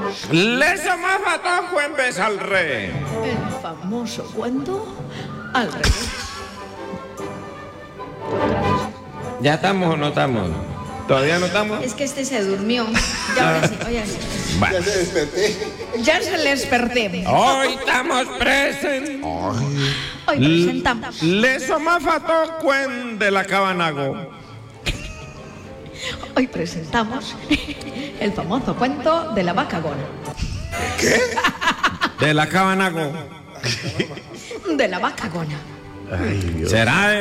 Leso más fatajo en vez al rey. El famoso cuento al revés. ¿Ya estamos o no estamos? ¿Todavía no estamos? Es que este se durmió. Ya ahora sí, oye. Bueno. Ya se desperté. Ya se le desperté. Hoy estamos presentes. Hoy presentamos. Leso más fatajo en de la Cabanago. Hoy presentamos el famoso cuento de la vaca gona. De la Cabanago. De la vaca gona. Ay, Dios. ¿Será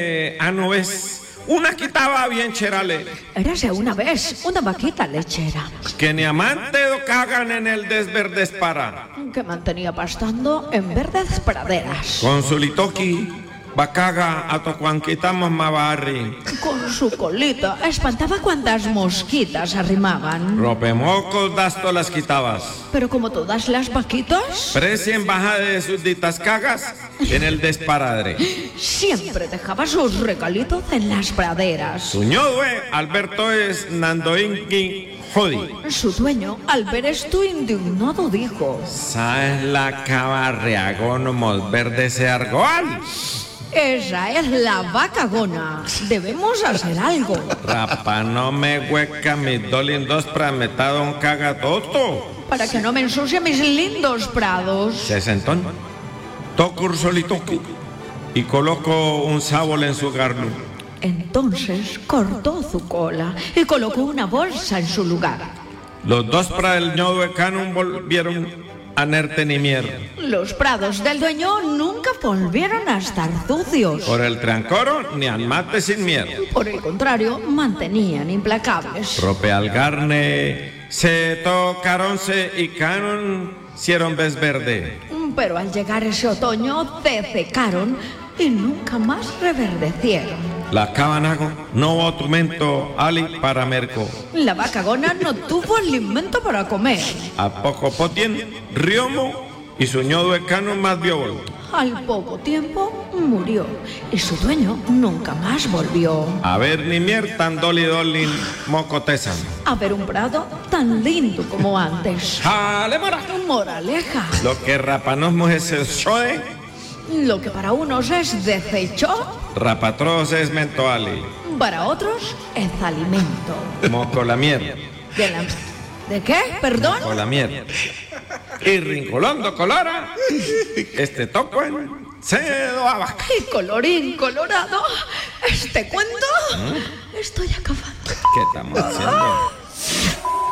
no ves? Una quitaba bien cherale. Érase una vez una vaquita lechera Que ni amante do cagan en el desverdespara. que mantenía pastando en verdes praderas. Con su litoki, bacaga a tocuanquitamos mabarri. Con su colita espantaba cuantas mosquitas arrimaban. Ropemocos dasto las quitabas. Pero como todas las vaquitas, Preci en baja de sus ditas cagas en el desparadre. siempre dejaba sus regalitos en las praderas. Suñodue, Alberto es Nandoinki Jodi. Su dueño, al ver esto indignado, dijo: ¿Sabes la cabarreagónomos verde se argoal? esa es la vaca gona. Debemos hacer algo. Rapa no me hueca mis dolindos prametado un cagatoto. Para que no me ensucie mis lindos prados. Se sentó, tocó solitoki y colocó un sábol en su garlu. Entonces cortó su cola y colocó una bolsa en su lugar. Los dos para el ñodo de Canum volvieron a nertenimier. Los prados del dueño nunca volvieron a estar sucios. Por el trancoro ni al mate sin mier. Por el contrario, mantenían implacables. Rope al garne, se tocaronse y Canon hicieron vez verde. Pero al llegar ese otoño, se secaron y nunca más reverdecieron. La Cabanago no hubo tumento ali para merco. La vaca gona no tuvo alimento para comer. A poco potien, riomo y su ñodo de Canon más viol. Al poco tiempo murió y su dueño nunca más volvió A ver ni mier tan dolin mocotesan. a ver un prado tan lindo como antes. ¡Jale, mora! Moraleja, Lo que rapanosmos es el shoe, lo que para unos es desecho, rapatros es mentoali. para otros es alimento. Moco la mier, ¿De qué? ¿Perdón? moco la mier. Y rincolando colora, este toco en cedo abajo. Y colorín colorado, este cuento estoy acabando. ¿Qué estamos haciendo?